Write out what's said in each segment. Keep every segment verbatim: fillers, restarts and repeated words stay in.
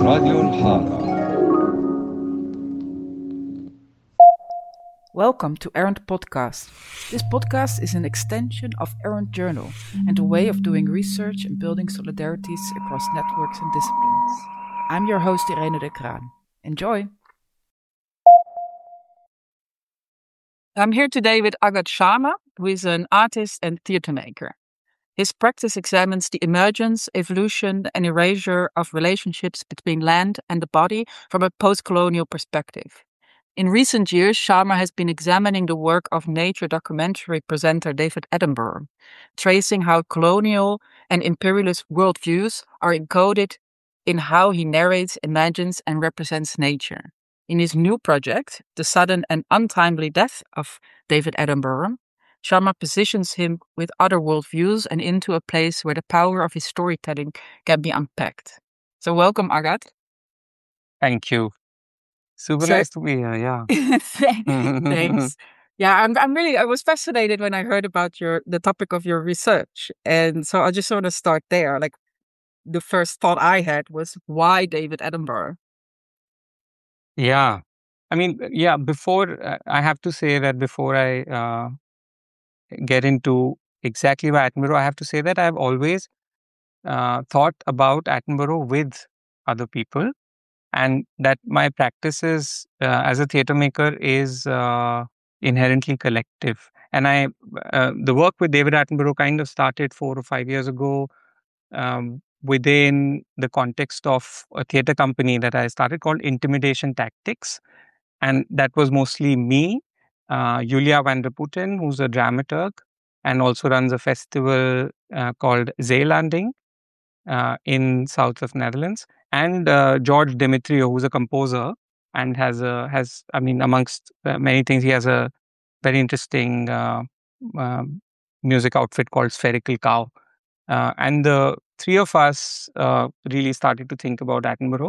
راديو الحارة. Welcome to Errant Podcast. This podcast is an extension of Errant Journal and a way of doing research and building solidarities across networks and disciplines. I'm your host Irene de Kraan. Enjoy! I'm here today with Agat Sharma, who is an artist and theatre maker. His practice examines the emergence, evolution, and erasure of relationships between land and the body from a post-colonial perspective. In recent years, Sharma has been examining the work of nature documentary presenter David Attenborough, tracing how colonial and imperialist worldviews are encoded in how he narrates, imagines, and represents nature. In his new project, The Sudden and Untimely Death of David Attenborough, Sharma positions him with other worldviews and into a place where the power of his storytelling can be unpacked. So welcome, Agat. Thank you. Super So- nice to be here, yeah. Thanks. Yeah, I'm I'm really I was fascinated when I heard about your the topic of your research. And so I just want to start there. Like the first thought I had was, why David Attenborough? Yeah. I mean, yeah, before, uh, I have to say that before I uh, get into exactly why Attenborough, I have to say that I've always uh, thought about Attenborough with other people, and that my practices uh, as a theatre maker is uh, inherently collective. And I, uh, the work with David Attenborough kind of started four or five years ago um, within the context of a theatre company that I started called Intimidation Tactics. And that was mostly me, uh, Julia van der Putten, who's a dramaturg and also runs a festival uh, called Zeelanding uh, in south of Netherlands, and uh, George Demetrio, who's a composer and has a has I mean amongst uh, many things, he has a very interesting uh, um, music outfit called Spherical Cow, uh, and the three of us uh, really started to think about Attenborough.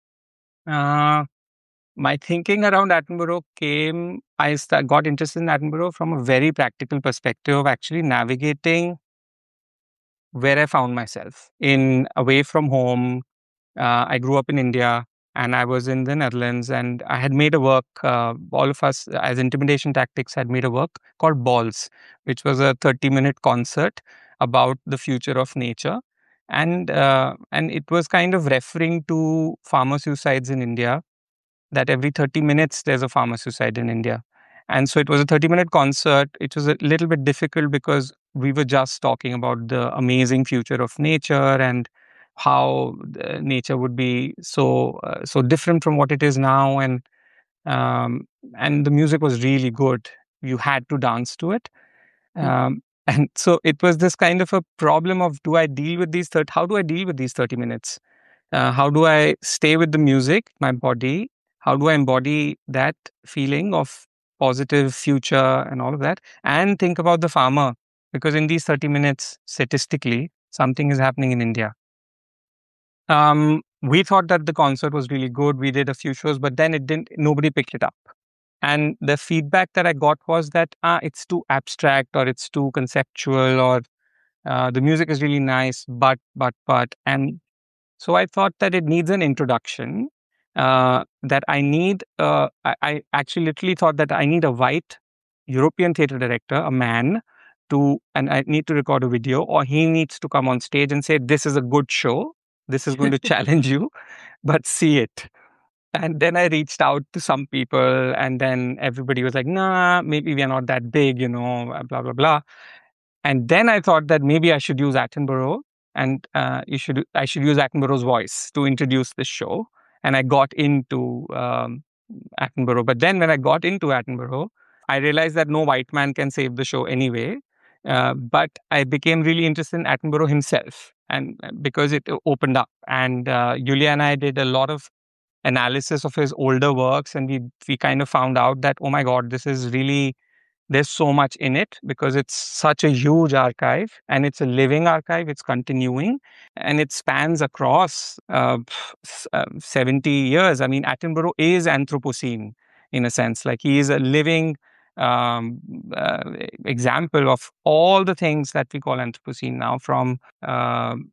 Uh, my thinking around Attenborough came, I st- got interested in Attenborough from a very practical perspective of actually navigating where I found myself in away from home. Uh, I grew up in India and I was in the Netherlands, and I had made a work, uh, all of us as Intimidation Tactics had made a work called Balls, which was a thirty minute concert about the future of nature. And, uh, and it was kind of referring to farmer suicides in India, that every thirty minutes there's a farmer suicide in India. And so it was a thirty minute concert. It was a little bit difficult because we were just talking about the amazing future of nature and how the nature would be so uh, so different from what it is now, and um, and the music was really good. You had to dance to it, um, and so it was this kind of a problem of, do I deal with these thirty? How do I deal with these thirty minutes? Uh, how do I stay with the music, my body? How do I embody that feeling of positive future and all of that, and think about the farmer? Because in these thirty minutes, statistically, something is happening in India. Um, we thought that the concert was really good. We did a few shows, but then it didn't, nobody picked it up. And the feedback that I got was that ah, it's too abstract, or it's too conceptual, or uh, the music is really nice, but, but, but. And so I thought that it needs an introduction, uh, that I need, uh, I, I actually literally thought that I need a white European theatre director, a man, to, and I need to record a video, or he needs to come on stage and say, this is a good show. This is going to challenge you, but see it. And then I reached out to some people, and then everybody was like, nah, maybe we are not that big, you know, blah, blah, blah. And then I thought that maybe I should use Attenborough, and uh, you should I should use Attenborough's voice to introduce this show. And I got into um, Attenborough. But then when I got into Attenborough, I realized that no white man can save the show anyway. Uh, but I became really interested in Attenborough himself, and because it opened up. And uh, Julia and I did a lot of analysis of his older works, and we we kind of found out that, oh my God, this is really, there's so much in it, because it's such a huge archive, and it's a living archive. It's continuing, and it spans across uh, uh, seventy years. I mean, Attenborough is Anthropocene in a sense. Like, he is a living um, uh, example of all the things that we call Anthropocene now, from uh,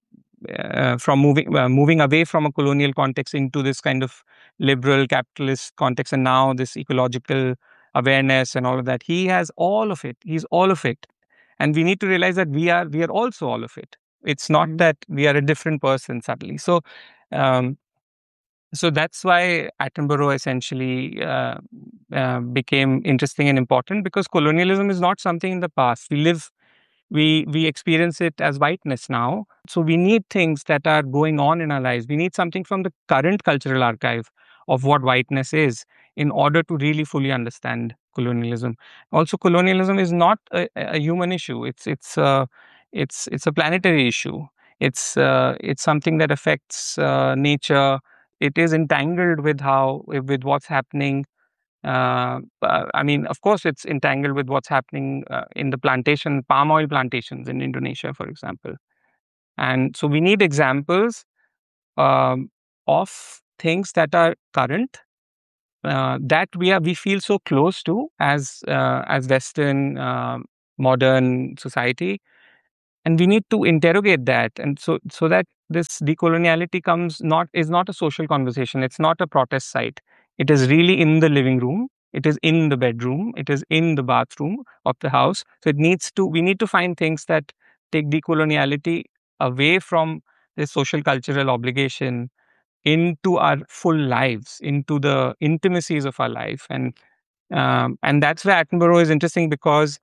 uh, from moving uh, moving away from a colonial context into this kind of liberal capitalist context, and now this ecological awareness and all of that. He has all of it. He's all of it, and we need to realize that we are we are also all of it. It's not Mm. that we are a different person suddenly. So. Um, so that's why Attenborough essentially uh, uh, became interesting and important, because colonialism is not something in the past. We live we we experience it as whiteness now, so we need things that are going on in our lives. We need something from the current cultural archive of what whiteness is in order to really fully understand colonialism. Also, colonialism is not a, a human issue. It's it's uh, it's it's a planetary issue. It's uh, it's something that affects uh, nature. It is entangled with how with what's happening. uh, uh, I mean, of course, it's entangled with what's happening uh, in the plantation, palm oil plantations in Indonesia, for example. And so we need examples um, of things that are current, uh, that we are we feel so close to as uh, as Western um modern society, and we need to interrogate that, and so so that this decoloniality comes not is not a social conversation. It's not a protest site. It is really in the living room. It is in the bedroom. It is in the bathroom of the house. So it needs to we need to find things that take decoloniality away from the social cultural obligation into our full lives, into the intimacies of our life. And um, and that's where Attenborough is interesting, because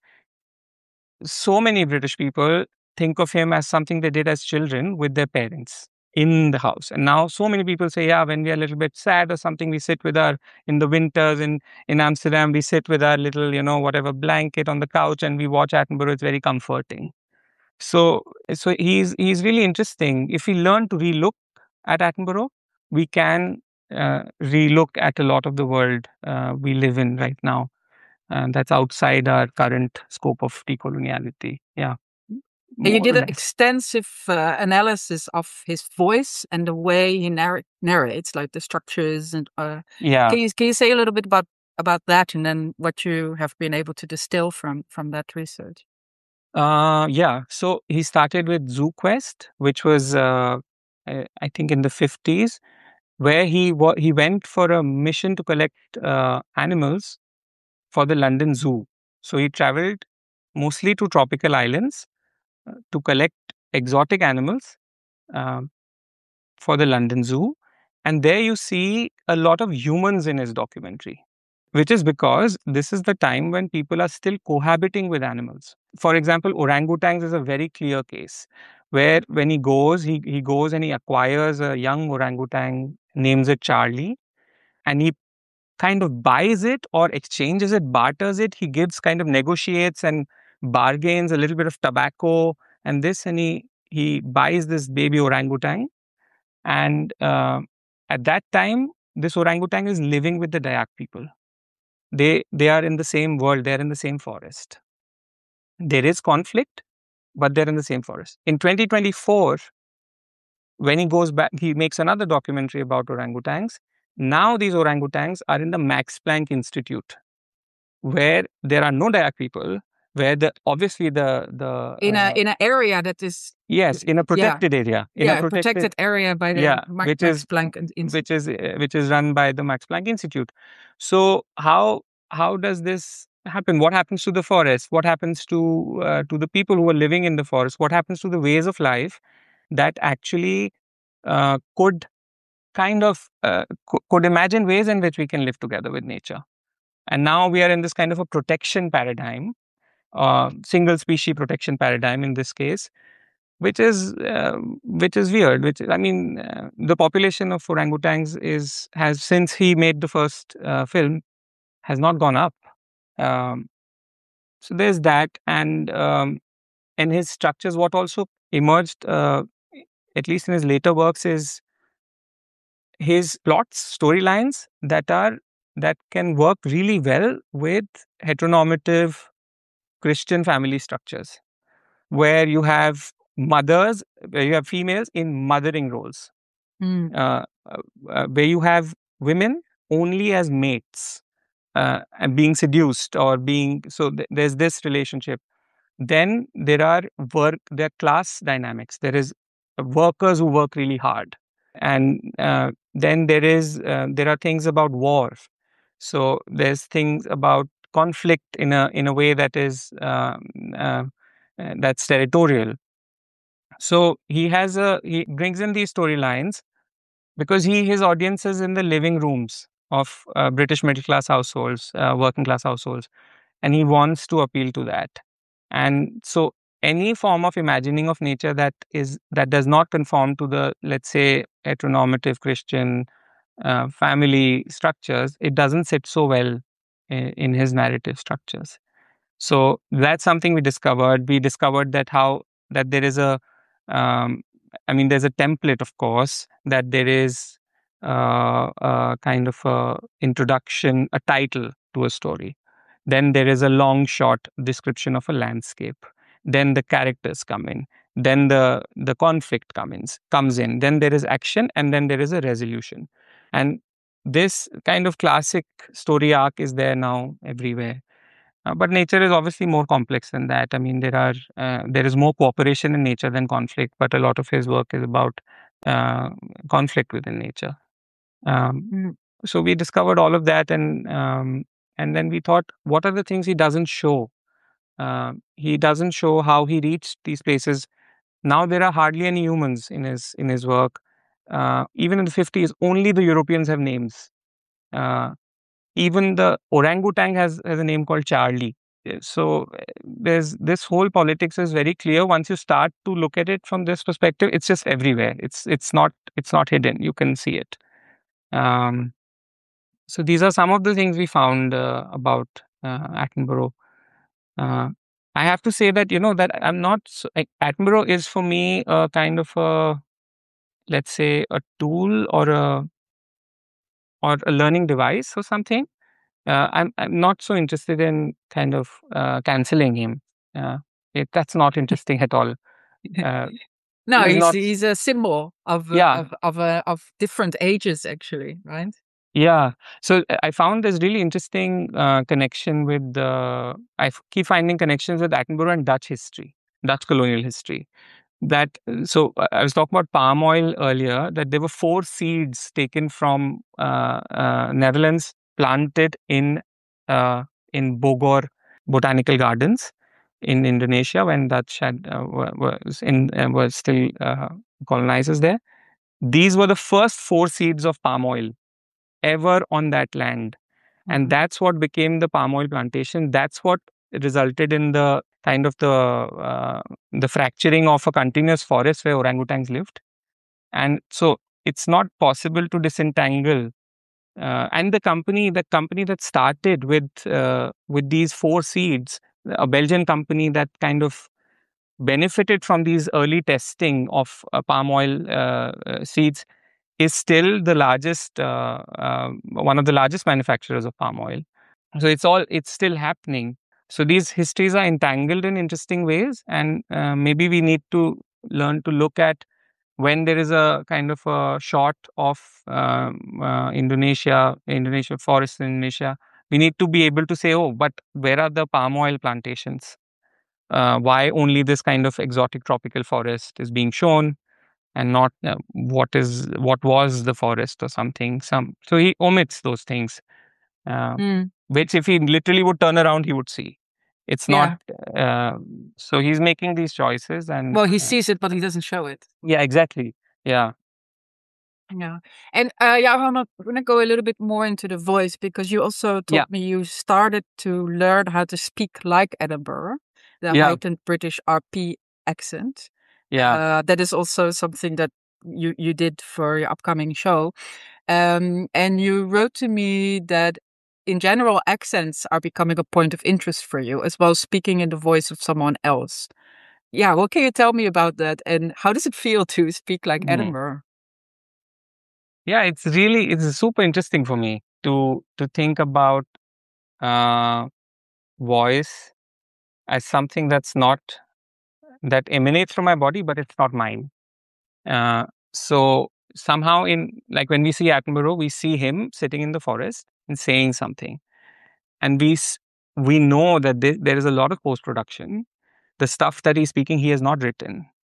so many British people think of him as something they did as children with their parents in the house. And now so many people say, yeah, when we are a little bit sad or something, we sit with our, in the winters in, in Amsterdam, we sit with our little, you know, whatever blanket on the couch and we watch Attenborough. It's very comforting. So, so he's, he's really interesting. If we learn to relook at Attenborough, we can uh, relook at a lot of the world uh, we live in right now, and that's outside our current scope of decoloniality. Yeah, And you more did or an less. extensive uh, analysis of his voice and the way he narr- narrates, like the structures. And uh, Yeah, can you can you say a little bit about about that, and then what you have been able to distill from from that research? uh, yeah. So he started with Zoo Quest, which was, uh, uh, I think, in the fifties, where he wa- he went for a mission to collect uh, animals for the London Zoo. So he traveled mostly to tropical islands uh, to collect exotic animals um, for the London Zoo. And there you see a lot of humans in his documentary, which is because this is the time when people are still cohabiting with animals. For example, orangutans is a very clear case where when he goes, he, he goes and he acquires a young orangutan, names it Charlie, and he kind of buys it or exchanges it, barters it. He gives kind of negotiates and bargains a little bit of tobacco and this, and he, he buys this baby orangutan. And uh, at that time, this orangutan is living with the Dayak people. They they are in the same world. They are in the same forest. There is conflict, but they're in the same forest. In twenty twenty-four, when he goes back, he makes another documentary about orangutans. Now these orangutans are in the Max Planck Institute, where there are no Dayak people, where the obviously the the In a uh, in an area that is, yes, in a yeah, protected area, in a yeah, a protected, protected area by the yeah, Ma- which Max is Planck In- Institute. which is uh, which is run by the Max Planck Institute. So how how does this happen? What happens to the forest? What happens to uh, to the people who are living in the forest? What happens to the ways of life that actually uh, could kind of uh, co- could imagine ways in which we can live together with nature? And now we are in this kind of a protection paradigm, uh, single species protection paradigm in this case, which is uh, which is weird. Which I mean, uh, the population of orangutans is has since he made the first uh, film has not gone up. Um, so there's that, and um, and his structures. What also emerged, uh, at least in his later works, is his plots, storylines that are that can work really well with heteronormative Christian family structures, where you have mothers, where you have females in mothering roles, Mm. uh, uh, uh, where you have women only as mates, uh, and being seduced or being so. Th- there's this relationship. Then there are work, there are class dynamics. There is workers who work really hard. And uh, then there is uh, there are things about war. So there's things about conflict in a in a way that is um, uh, uh, that's territorial. So he has a he brings in these storylines because he his audience is in the living rooms of uh, British middle class households, uh, working class households, and he wants to appeal to that. And so any form of imagining of nature that is that does not conform to the, let's say, heteronormative Christian uh, family structures, it doesn't sit so well in, in his narrative structures. So that's something we discovered. We discovered that how that there is a, um, I mean, there's a template, of course, that there is uh, a kind of a introduction, a title to a story. Then there is a long, short description of a landscape. Then the characters come in. Then the the conflict comes comes in. Then there is action, and then there is a resolution. And this kind of classic story arc is there now everywhere. Uh, but nature is obviously more complex than that. I mean, there are uh, there is more cooperation in nature than conflict. But a lot of his work is about uh, conflict within nature. Um, Mm. so we discovered all of that, and um, and then we thought, what are the things he doesn't show? Uh, he doesn't show how he reached these places. Now there are hardly any humans in his in his work. Uh, even in the fifties, only the Europeans have names. Uh, Even the orangutan has, has a name called Charlie. Uh, So uh, there's this whole politics is very clear. Once you start to look at it from this perspective, it's just everywhere. It's it's not it's not hidden. You can see it. Um, so these are some of the things we found uh, about uh, Attenborough. Uh, I have to say that, you know, that I'm not so, like, Attenborough is for me a kind of a, let's say, a tool or a or a learning device or something. Uh, I'm I'm not so interested in kind of uh, canceling him. Uh, it, that's not interesting at all. Uh, No, he's he's not. he's a symbol of uh, Yeah, of of uh, of different ages, actually, right? yeah. So uh, I found this really interesting uh, connection with the. I f- keep finding connections with Attenborough and Dutch history, Dutch colonial history. That uh, so uh, I was talking about palm oil earlier. That there were four seeds taken from uh, uh, Netherlands, planted in uh, in Bogor Botanical Gardens in Indonesia when Dutch had uh, wa- was in uh, was still uh, colonizers there. These were the first four seeds of palm oil ever on that land, and Mhm. that's what became the palm oil plantation. That's what resulted in the kind of the uh, the fracturing of a continuous forest where orangutans lived. And so it's not possible to disentangle. Uh, and the company, the company that started with uh, with these four seeds, a Belgian company that kind of benefited from these early testing of uh, palm oil uh, uh, seeds, is still the largest, uh, uh, one of the largest manufacturers of palm oil. So it's all it's still happening. So these histories are entangled in interesting ways, and uh, maybe we need to learn to look at when there is a kind of a shot of um, uh, Indonesia, Indonesia forests in Indonesia. We need to be able to say, oh, but where are the palm oil plantations? Uh, why only this kind of exotic tropical forest is being shown, and not uh, what is what was the forest or something? Some so he omits those things, uh, Mm. which if he literally would turn around, he would see. It's not. Yeah. Uh, so he's making these choices, and Well, he uh, sees it, but he doesn't show it. yeah, exactly. Yeah, Yeah. And uh, yeah, I'm going to go a little bit more into the voice because you also yeah, told me you started to learn how to speak like Edinburgh, the yeah, heightened British R P accent. yeah. Uh, that is also something that you, you did for your upcoming show. Um, and you wrote to me that in general, accents are becoming a point of interest for you, as well as speaking in the voice of someone else. Yeah, what can you tell me about that? And how does it feel to speak like Mhm. Edinburgh? Yeah, it's really it's super interesting for me to to think about uh, voice as something that's not that emanates from my body, but it's not mine. Uh, so somehow, in like when we see Attenborough, we see him sitting in the forest and saying something, and we s- we know that there there is a lot of post production. The stuff that he's speaking, he has not written.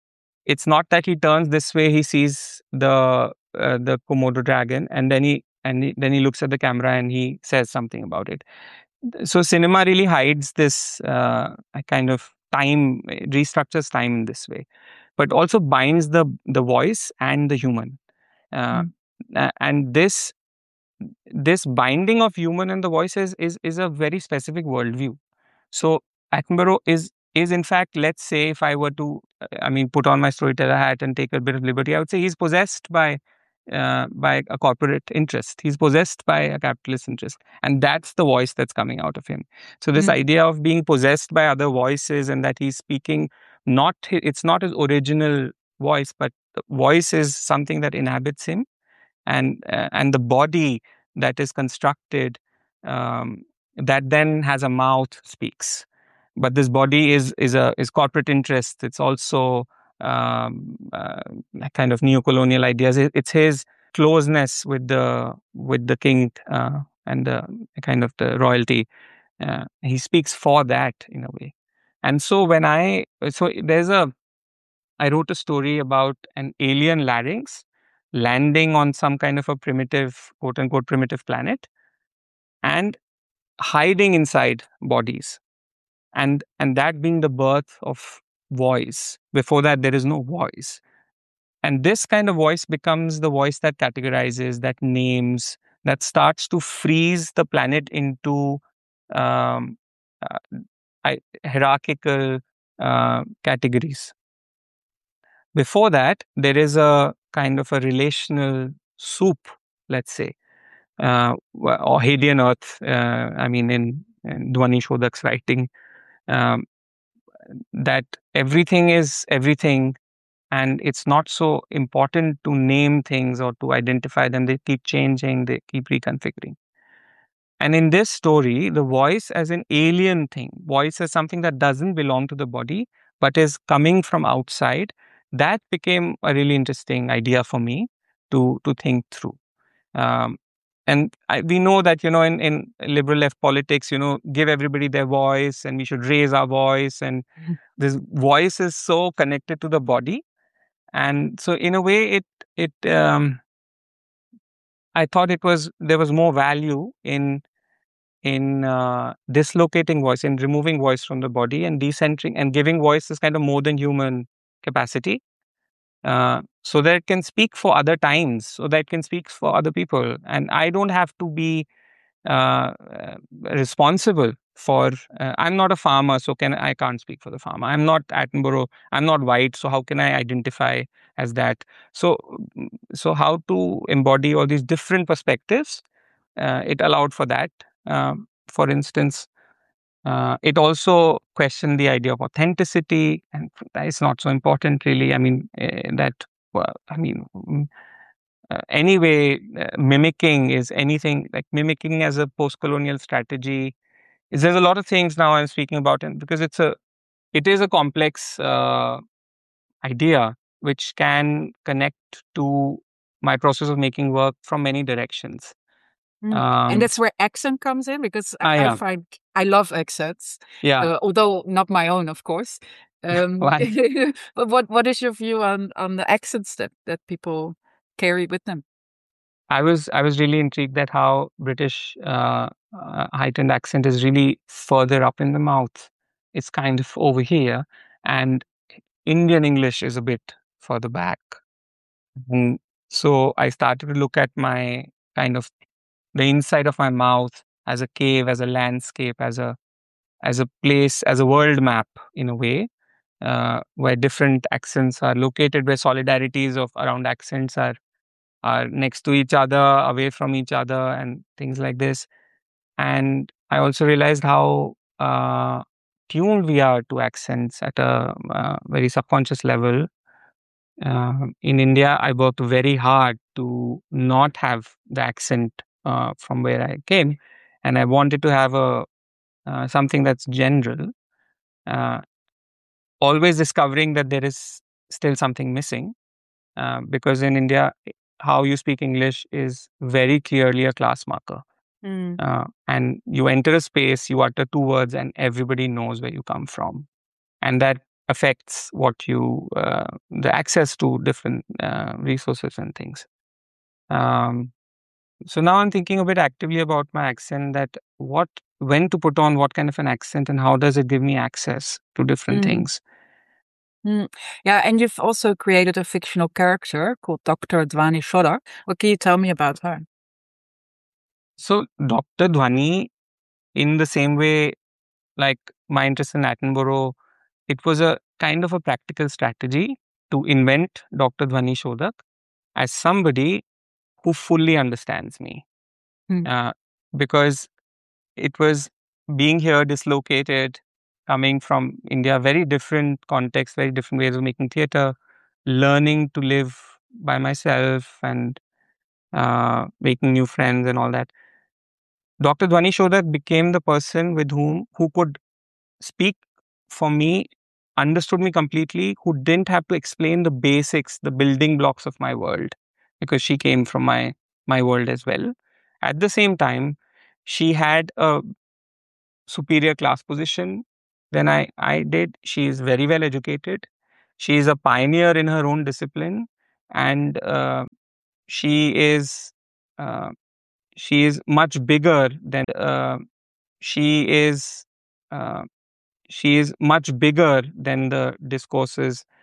it's not that he turns this way, he sees the uh, the Komodo dragon, and then he and he, then he looks at the camera and he says something about it. So cinema really hides this uh, kind of time, restructures time in this way, but also binds the the voice and the human. Uh, Mm. a- and this this binding of human and the voice is is, is a very specific worldview. So Attenborough is is in fact, let's say, if I were to, uh, I mean, put on my storyteller hat and take a bit of liberty, I would say he's possessed by uh, by a corporate interest. He's possessed by a capitalist interest, and that's the voice that's coming out of him. So this Mm. idea of being possessed by other voices and that he's speaking not hi- it's not his original voice, but the voice is something that inhabits him, and uh, and the body that is constructed, um, that then has a mouth, speaks. But this body is is a is corporate interest. It's also um, uh, a kind of neo-colonial ideas. It, it's his closeness with the with the king, uh, and the kind of the royalty. Uh, he speaks for that in a way. And so when I so there's a I wrote a story about an alien larynx landing on some kind of a primitive, quote unquote, primitive planet, and hiding inside bodies, and and that being the birth of voice. Before that, there is no voice, and this kind of voice becomes the voice that categorizes, that names, that starts to freeze the planet into um, uh, I- hierarchical uh, categories. Before that, there is a kind of a relational soup, let's say, uh, or Hadean Earth. Uh, I mean, in, in Dwani Shodak's writing, um, that everything is everything, and it's not so important to name things or to identify them. They keep changing, they keep reconfiguring. And in this story, the voice as an alien thing, voice as something that doesn't belong to the body, but is coming from outside, that became a really interesting idea for me to, to think through. Um, and I, we know that, you know, in, in liberal left politics, you know, give everybody their voice and we should raise our voice. And this voice is so connected to the body. And so in a way, it, it, um, I thought it was, there was more value in in uh, dislocating voice, in removing voice from the body and decentering and giving voice this kind of more than human capacity, uh, so that it can speak for other times, so that it can speak for other people. And I don't have to be uh, uh, responsible for, uh, I'm not a farmer, so can I can't speak for the farmer. I'm not Attenborough, I'm not white, so how can I identify as that? So, mm, so how to embody all these different perspectives, uh, it allowed for that. Um, for instance, uh, it also questioned the idea of authenticity, and that is not so important, really. I mean, uh, that, well, I mean, mm, uh, anyway, uh, mimicking is anything like mimicking as a post colonial strategy. Is There's a lot of things now I'm speaking about, and because it's a, it is a complex uh, idea which can connect to my process of making work from many directions. Mm. And Um, that's where accent comes in because I, ah, I yeah, find I love accents, yeah. uh, although not my own, of course. Um, Why? but what what is your view on on the accents that that people carry with them? I was I was really intrigued at how British uh, uh, heightened accent is really further up in the mouth. It's kind of over here, and Indian English is a bit further back. And so I started to look at my kind of the inside of my mouth as a cave, as a landscape, as a as a place, as a world map in a way, uh, where different accents are located, where solidarities of around accents are are next to each other, away from each other, and things like this. And I also realized how uh, tuned we are to accents at a uh, very subconscious level. Uh, in India, I worked very hard to not have the accent uh, from where I came, and I wanted to have a uh, something that's general. Uh, Always discovering that there is still something missing, uh, because in India, how you speak English is very clearly a class marker. Mm. Uh, and you enter a space, you utter two words, and everybody knows where you come from. And that affects what you uh, the access to different uh, resources and things. Um, so now I'm thinking a bit actively about my accent, that what when to put on what kind of an accent and how does it give me access to different Mm. things. Mm. Yeah, and you've also created a fictional character called Doctor Dwani Shodar. What can you tell me about her? So Doctor Dhwani, in the same way, like my interest in Attenborough, it was a kind of a practical strategy to invent Doctor Dhwani Shodak as somebody who fully understands me. Mm. Uh, because it was being here dislocated, coming from India, very different context, very different ways of making theater, learning to live by myself and uh, making new friends and all that. Doctor Dhwani Shodak became the person with whom who could speak for me, understood me completely, who didn't have to explain the basics, the building blocks of my world, because she came from my my world as well. At the same time, she had a superior class position than I, I did. She is very well educated. She is a pioneer in her own discipline, and uh, she is uh, she is much bigger than uh, she is uh, she is much bigger than the discourses